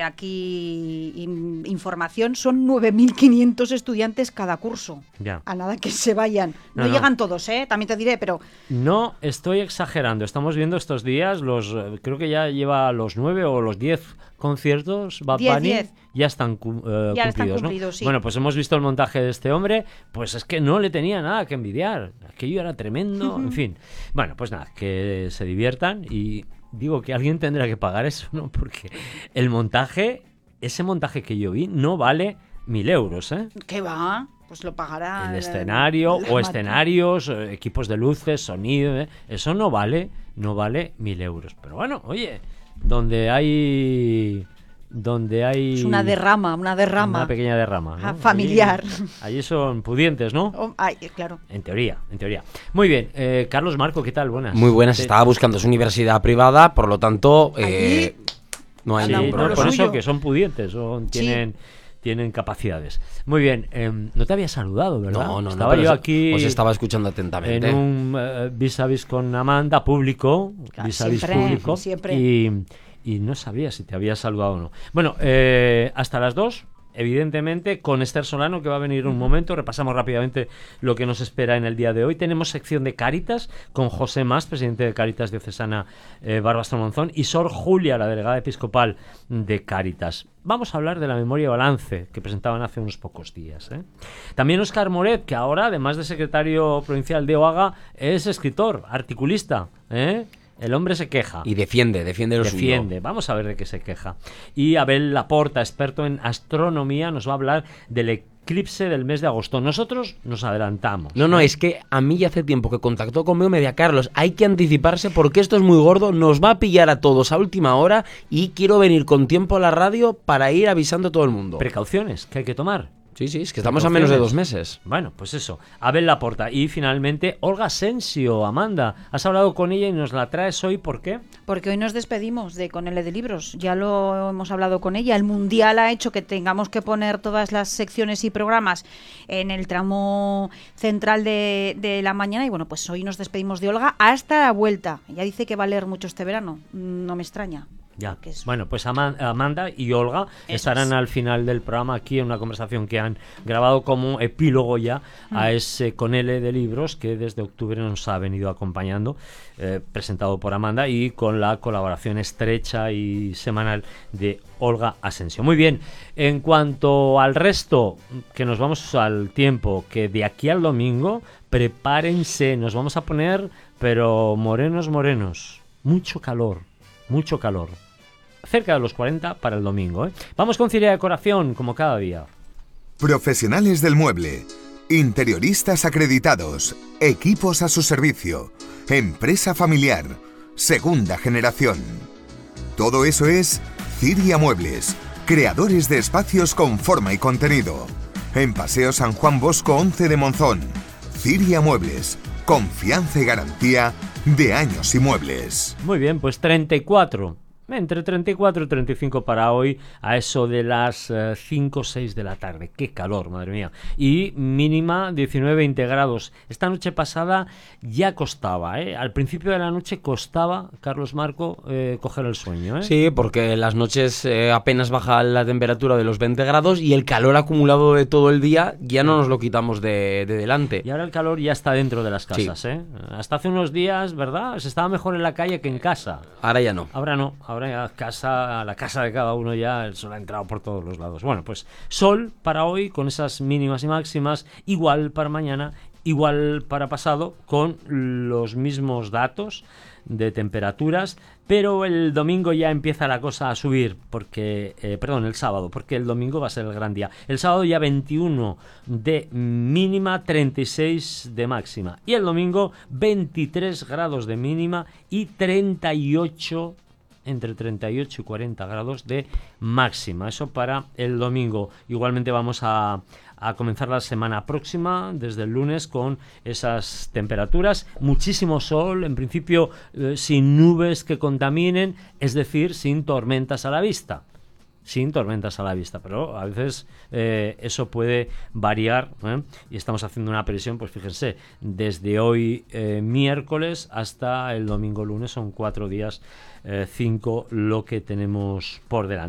aquí información, son 9.500 estudiantes cada curso. Ya. A nada que se vayan. No llegan todos, también te diré, pero... No estoy exagerando. Estamos viendo estos días, creo que ya lleva los 9 o los 10 conciertos, Bad Bunny, ya están cumplidos, ¿no? Sí. Bueno, pues hemos visto el montaje de este hombre, pues es que no le tenía nada que envidiar. Aquello era tremendo, en fin. Bueno, pues nada, que se diviertan y digo que alguien tendrá que pagar eso, ¿no? Porque ese montaje que yo vi no vale 1.000 euros, ¿eh? ¿Qué va? Pues lo pagará... El escenario o escenarios, equipos de luces, sonido, eso no vale 1.000 euros. Pero bueno, oye, donde hay... Es una derrama. Una pequeña derrama, ¿no? Familiar. Allí son pudientes, ¿no? Claro. En teoría. Muy bien. Carlos Marco, ¿qué tal? Buenas. Muy buenas. Estaba buscando su universidad privada, por lo tanto... no hay ningún problema. Por eso que son pudientes, tienen capacidades. Muy bien. No te había saludado, ¿verdad? No. Estaba yo aquí... Os estaba escuchando atentamente. En un vis a vis con Amanda, público. Vis a vis público. Siempre. Y no sabía si te había saludado o no. Bueno, hasta las 2, evidentemente, con Esther Solano, que va a venir un momento. Repasamos rápidamente lo que nos espera en el día de hoy. Tenemos sección de Cáritas con José Mas, presidente de Cáritas Diocesana Barbastro-Monzón, y Sor Julia, la delegada episcopal de Cáritas. Vamos a hablar de la memoria y balance que presentaban hace unos pocos días, ¿eh? También Óscar Moret, que ahora, además de secretario provincial de OAGA, es escritor, articulista, ¿eh? El hombre se queja. Y defiende lo suyo. Vamos a ver de qué se queja. Y Abel Laporta, experto en astronomía, nos va a hablar del eclipse del mes de agosto. Nosotros nos adelantamos. No, es que a mí ya hace tiempo que contactó conmigo, me decía, Carlos, hay que anticiparse porque esto es muy gordo, nos va a pillar a todos a última hora y quiero venir con tiempo a la radio para ir avisando a todo el mundo. Precauciones que hay que tomar. Sí, es que estamos a menos de 2 meses. Bueno, pues eso. Abel Laporta. Y finalmente, Olga Asensio. Amanda, has hablado con ella y nos la traes hoy, ¿por qué? Porque hoy nos despedimos con L de Libros. Ya lo hemos hablado con ella. El Mundial ha hecho que tengamos que poner todas las secciones y programas en el tramo central de la mañana. Y bueno, pues hoy nos despedimos de Olga hasta la vuelta. Ella dice que va a leer mucho este verano. No me extraña. Ya. Bueno, pues Amanda y Olga estarán al final del programa aquí en una conversación que han grabado como epílogo ya a ese con L de Libros que desde octubre nos ha venido acompañando, presentado por Amanda y con la colaboración estrecha y semanal de Olga Asensio. Muy bien, en cuanto al resto, que nos vamos al tiempo, que de aquí al domingo, prepárense, nos vamos a poner, pero morenos, mucho calor. Cerca de los 40 para el domingo, ¿eh? Vamos con Cira de Decoración, como cada día. Profesionales del mueble, interioristas acreditados, equipos a su servicio, empresa familiar, segunda generación. Todo eso es Ciria Muebles, creadores de espacios con forma y contenido. En Paseo San Juan Bosco 11 de Monzón. Ciria Muebles, confianza y garantía de años y muebles. Muy bien, pues 34. Entre 34 y 35 para hoy, a eso de las 5 o 6 de la tarde. ¡Qué calor, madre mía! Y mínima 19-20 grados. Esta noche pasada ya costaba, ¿eh? Al principio de la noche costaba, Carlos Marco, coger el sueño, ¿eh? Sí, porque las noches apenas baja la temperatura de los 20 grados y el calor acumulado de todo el día ya no nos lo quitamos de delante. Y ahora el calor ya está dentro de las casas, sí. Hasta hace unos días, ¿verdad? Se estaba mejor en la calle que en casa. Ahora ya no. Ahora no. Ahora ya la casa de cada uno ya el sol ha entrado por todos los lados. Bueno, pues sol para hoy con esas mínimas y máximas, igual para mañana, igual para pasado, con los mismos datos de temperaturas, pero el domingo ya empieza la cosa a subir, porque el sábado, porque el domingo va a ser el gran día. El sábado ya 21 de mínima, 36 de máxima, y el domingo 23 grados de mínima y 38, entre 38 y 40 grados de máxima. Eso para el domingo. Igualmente vamos a comenzar la semana próxima, desde el lunes, con esas temperaturas. Muchísimo sol, en principio sin nubes que contaminen, es decir, sin tormentas a la vista. Pero a veces eso puede variar, ¿eh? Y estamos haciendo una previsión, pues fíjense, desde hoy miércoles hasta el domingo lunes, son 4 días, 5 lo que tenemos por delante.